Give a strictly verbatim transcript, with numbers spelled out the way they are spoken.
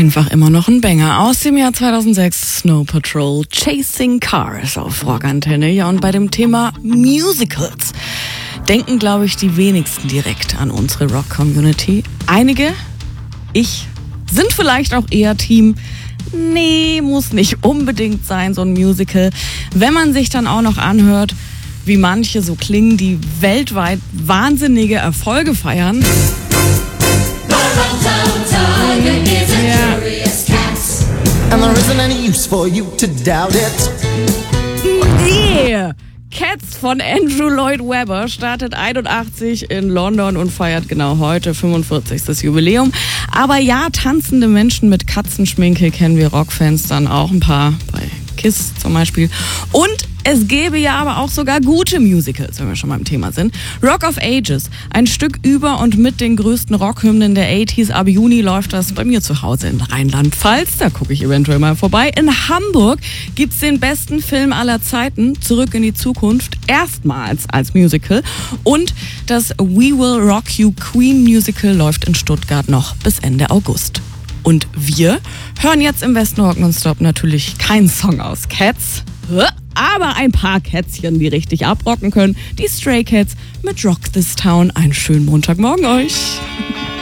Einfach immer noch ein Banger aus dem Jahr zweitausendsechs, Snow Patrol, Chasing Cars auf Rockantenne. Ja, und bei dem Thema Musicals denken, glaube ich, die wenigsten direkt an unsere Rock-Community. Einige, ich, sind vielleicht auch eher Team, nee, muss nicht unbedingt sein, so ein Musical. Wenn man sich dann auch noch anhört, wie manche so klingen, die weltweit wahnsinnige Erfolge feiern. And there isn't any use for you to doubt it. Yeah. Cats von Andrew Lloyd Webber startet einundachtzig in London und feiert genau heute fünfundvierzigstes Jubiläum. Aber ja, tanzende Menschen mit Katzenschminke kennen wir Rockfans dann auch ein paar, bei Kiss zum Beispiel. Und es gäbe ja aber auch sogar gute Musicals, wenn wir schon beim Thema sind. Rock of Ages, ein Stück über und mit den größten Rockhymnen der achtziger. Ab Juni läuft das bei mir zu Hause in Rheinland-Pfalz. Da gucke ich eventuell mal vorbei. In Hamburg gibt's den besten Film aller Zeiten, Zurück in die Zukunft, erstmals als Musical. Und das We Will Rock You Queen Musical läuft in Stuttgart noch bis Ende August. Und wir hören jetzt im Westen Nonstop natürlich keinen Song aus Cats, aber ein paar Kätzchen, die richtig abrocken können. Die Stray Cats mit Rock This Town. Einen schönen Montagmorgen euch.